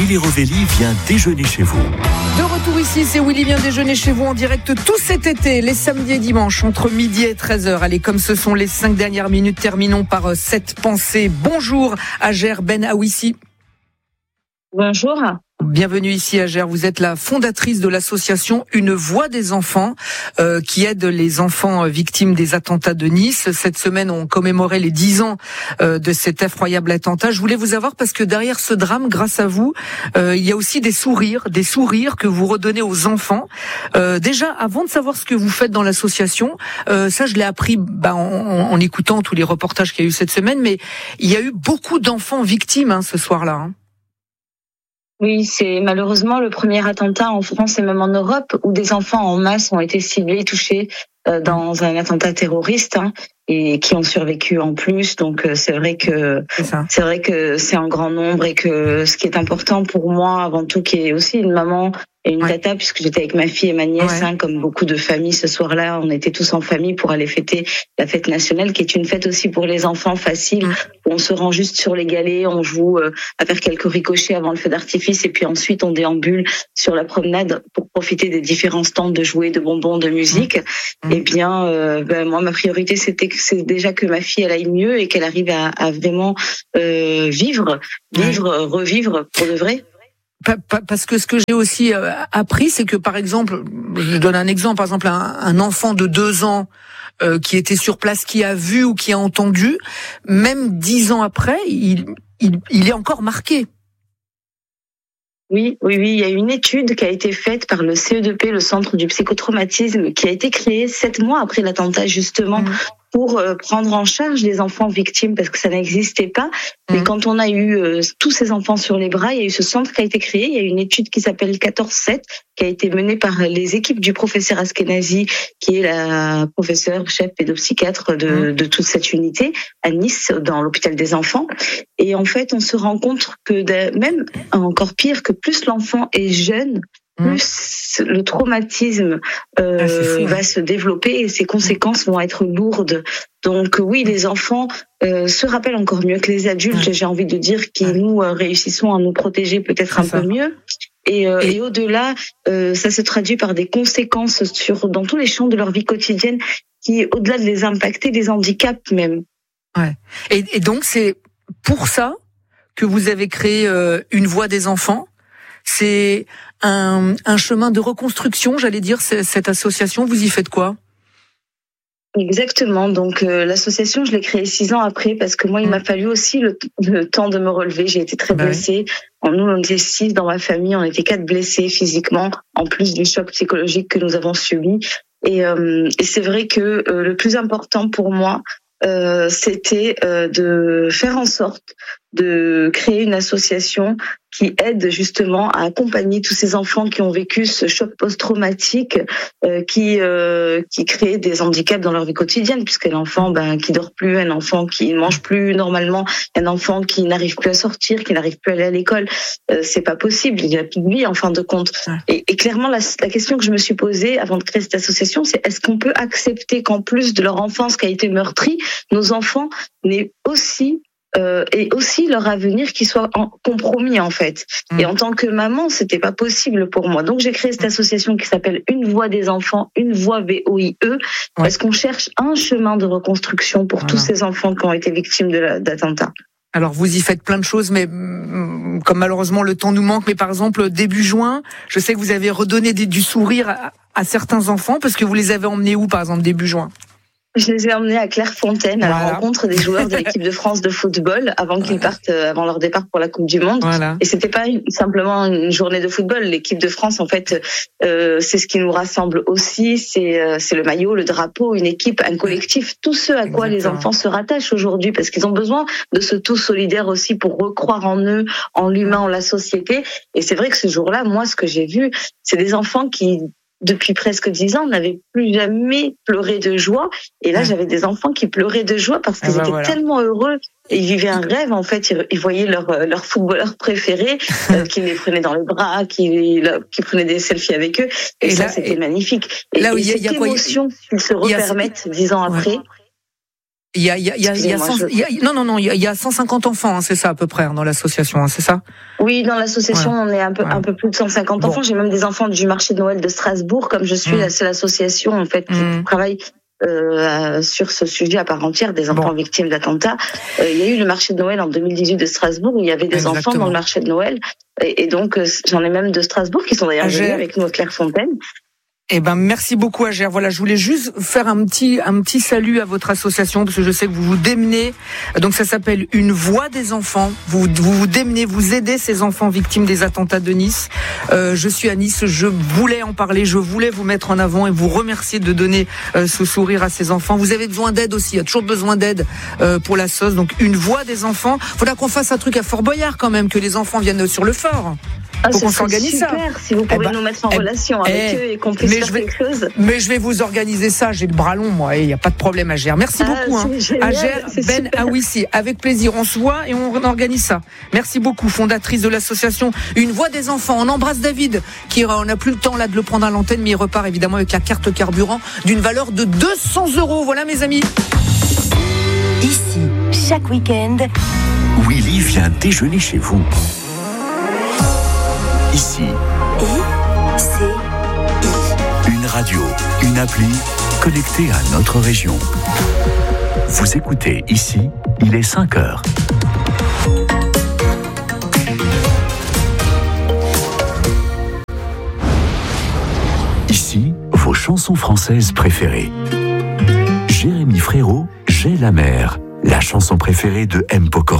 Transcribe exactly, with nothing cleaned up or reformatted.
Willy Rovelli vient déjeuner chez vous. De retour ici, c'est Willy vient déjeuner chez vous en direct tout cet été, les samedis et dimanches, entre midi et treize heures. Allez, comme ce sont les cinq dernières minutes, terminons par cette pensée. Bonjour, Hajer Ben Awissi. Bonjour. Bienvenue ici à Gers. Vous êtes la fondatrice de l'association Une Voix des enfants euh, qui aide les enfants victimes des attentats de Nice. Cette semaine, on commémorait les dix ans euh, de cet effroyable attentat. Je voulais vous avoir parce que derrière ce drame, grâce à vous, euh, il y a aussi des sourires, des sourires que vous redonnez aux enfants. Euh, déjà, avant de savoir ce que vous faites dans l'association, euh, ça je l'ai appris bah, en, en, en écoutant tous les reportages qu'il y a eu cette semaine, mais il y a eu beaucoup d'enfants victimes hein, ce soir-là. Hein. Oui, c'est malheureusement le premier attentat en France et même en Europe où des enfants en masse ont été ciblés, touchés euh, dans un attentat terroriste hein, et qui ont survécu en plus. Donc euh, c'est vrai que c'est, c'est vrai que c'est un grand nombre et que ce qui est important pour moi avant tout, qui est aussi une maman et une ouais. tata, puisque j'étais avec ma fille et ma nièce, ouais. hein, comme beaucoup de familles ce soir-là, on était tous en famille pour aller fêter la fête nationale, qui est une fête aussi pour les enfants facile, mmh. où on se rend juste sur les galets, on joue euh, à faire quelques ricochets avant le feu d'artifice, et puis ensuite on déambule sur la promenade pour profiter des différents stands de jouets, de bonbons, de musique. Mmh. Et bien, euh, ben, moi, ma priorité, c'était que c'est déjà que ma fille elle aille mieux et qu'elle arrive à, à vraiment euh, vivre, vivre, mmh. revivre pour de vrai. Parce que ce que j'ai aussi appris, c'est que par exemple, je donne un exemple, par exemple un, un enfant de deux ans euh, qui était sur place, qui a vu ou qui a entendu, même dix ans après, il, il, il est encore marqué. Oui, oui, oui. Il y a une étude qui a été faite par le C E deux P, le Centre du psychotraumatisme, qui a été créé sept mois après l'attentat, justement, mmh. pour euh, prendre en charge les enfants victimes, parce que ça n'existait pas. Mmh. Mais quand on a eu euh, tous ces enfants sur les bras, il y a eu ce centre qui a été créé. Il y a une étude qui s'appelle quatorze sept, qui a été menée par les équipes du professeur Askenazi, qui est la professeure chef pédopsychiatre de, mmh. de toute cette unité à Nice, dans l'hôpital des enfants. Et en fait, on se rend compte que de, même encore pire, que plus l'enfant est jeune, plus le traumatisme euh, ah, fou, va hein. se développer et ses conséquences vont être lourdes. Donc oui, les enfants euh, se rappellent encore mieux que les adultes, ouais. j'ai envie de dire, qui ouais. nous euh, réussissons à nous protéger peut-être C'est un ça. peu mieux. Et, euh, et, et au-delà, euh, ça se traduit par des conséquences sur dans tous les champs de leur vie quotidienne qui, au-delà de les impacter, les handicapent même. Ouais. Et, et donc c'est pour ça que vous avez créé euh, Une Voix des enfants. C'est un, un chemin de reconstruction, j'allais dire, cette association. Vous y faites quoi ? Exactement. Donc euh, l'association, je l'ai créée six ans après parce que moi, il mmh. m'a fallu aussi le, le temps de me relever. J'ai été très bah blessée. Oui. Nous, on était six dans ma famille. On était quatre blessés physiquement, en plus du choc psychologique que nous avons subi. Et, euh, et c'est vrai que euh, le plus important pour moi, euh, c'était euh, de faire en sorte de créer une association qui aide justement à accompagner tous ces enfants qui ont vécu ce choc post-traumatique, euh, qui euh, qui crée des handicaps dans leur vie quotidienne, puisque l'enfant ben qui dort plus, un enfant qui ne mange plus normalement, un enfant qui n'arrive plus à sortir, qui n'arrive plus à aller à l'école, euh, c'est pas possible, il n'y a plus de vie en fin de compte. Et, et clairement la, la question que je me suis posée avant de créer cette association, c'est est-ce qu'on peut accepter qu'en plus de leur enfance qui a été meurtrie, nos enfants n'aient aussi Euh, et aussi leur avenir qui soit en compromis en fait. Mmh. Et en tant que maman, c'était pas possible pour moi. Donc j'ai créé cette association qui s'appelle Une Voix des enfants, Une Voix V O I E, ouais. parce qu'on cherche un chemin de reconstruction pour voilà. tous ces enfants qui ont été victimes de la, d'attentats. Alors vous y faites plein de choses, mais comme malheureusement le temps nous manque, mais par exemple début juin, je sais que vous avez redonné des, du sourire à, à certains enfants, parce que vous les avez emmenés où par exemple début juin ? Je les ai emmenés à Clairefontaine à voilà. la rencontre des joueurs de l'équipe de France de football avant qu'ils voilà. partent, avant leur départ pour la Coupe du Monde. Voilà. Et c'était pas une, simplement une journée de football. L'équipe de France, en fait, euh, c'est ce qui nous rassemble aussi. C'est, euh, c'est le maillot, le drapeau, une équipe, un collectif. Tout ce à quoi Exactement. les enfants se rattachent aujourd'hui, parce qu'ils ont besoin de ce tout solidaire aussi pour recroire en eux, en l'humain, en la société. Et c'est vrai que ce jour-là, moi, ce que j'ai vu, c'est des enfants qui depuis presque dix ans, n'avaient plus jamais pleuré de joie. Et là, j'avais des enfants qui pleuraient de joie parce qu'ils ah bah étaient voilà. tellement heureux. Et ils vivaient un rêve, en fait. Ils voyaient leur, leur footballeur préféré, euh, qui les prenait dans les bras, qui, qui prenait des selfies avec eux. Et, et ça, là, c'était et magnifique. Et, là où et il y a, cette y a émotion, quoi, ils se repermettent dix ans ouais. après. Il y a, il y a, il y a, il y a, cent, je... il y a non, non, non, il y a cent cinquante enfants, hein, c'est ça à peu près hein, dans l'association, hein, c'est ça? Oui, dans l'association, ouais. on est un peu, ouais. un peu plus de cent cinquante bon. enfants. J'ai même des enfants du marché de Noël de Strasbourg, comme je suis mmh. la seule association en fait qui mmh. travaille euh, sur ce sujet à part entière des enfants bon. victimes d'attentats. Euh, il y a eu le marché de Noël en deux mille dix-huit de Strasbourg où il y avait des Exactement. enfants dans le marché de Noël, et, et donc euh, j'en ai même de Strasbourg qui sont d'ailleurs venus avec nous à Clairefontaine. Eh ben, merci beaucoup, Agère. Voilà, je voulais juste faire un petit, un petit salut à votre association, parce que je sais que vous vous démenez. Donc, ça s'appelle Une Voix des enfants. Vous, vous vous démenez, vous aidez ces enfants victimes des attentats de Nice. Euh, je suis à Nice, je voulais en parler, je voulais vous mettre en avant et vous remercier de donner euh, ce sourire à ces enfants. Vous avez besoin d'aide aussi, il y a toujours besoin d'aide euh, pour la S O S. Donc, Une Voix des enfants. Faudra qu'on fasse un truc à Fort Boyard quand même, que les enfants viennent sur le fort. Ah, faut qu'on s'organise ça. Si vous pouvez eh ben, nous mettre en eh, relation eh, avec eux et qu'on puisse faire vais, quelque chose. Mais je vais vous organiser ça. J'ai le bras long, moi. Il n'y a pas de problème, Agère. Merci ah, beaucoup. Hein. Agère Ben Aouissi. Avec plaisir. On se voit et on organise ça. Merci beaucoup, fondatrice de l'association Une Voix des enfants. On embrasse David, qui on n'a plus le temps là de le prendre à l'antenne, mais il repart évidemment avec la carte carburant d'une valeur de deux cents euros. Voilà, mes amis. Ici, chaque week-end, Willy vient déjeuner chez vous. Ici. I, C, I. Une radio, une appli connectée à notre région. Vous écoutez Ici, il est cinq heures. Ici, vos chansons françaises préférées. Jérémy Frérot, J'ai la mer, la chanson préférée de M. Pokora.